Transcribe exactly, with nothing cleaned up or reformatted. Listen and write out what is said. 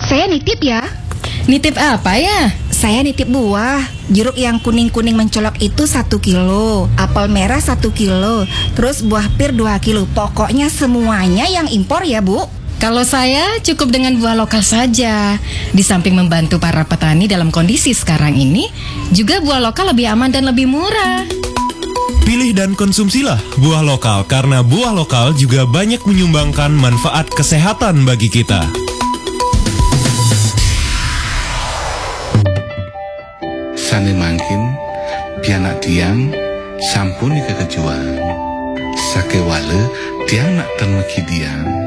Saya nitip ya. Nitip apa ya? Saya nitip buah. Jeruk yang kuning-kuning mencolok itu satu kilo, apel merah satu kilo, terus buah pir dua kilo. Pokoknya semuanya yang impor ya, Bu. Kalau saya cukup dengan buah lokal saja. Di samping membantu para petani dalam kondisi sekarang ini, juga buah lokal lebih aman dan lebih murah. Pilih dan konsumsilah buah lokal karena buah lokal juga banyak menyumbangkan manfaat kesehatan bagi kita. Sane mangkin pianak tiang sampuni kekejuan. Sake wale tiang nak termeki diang.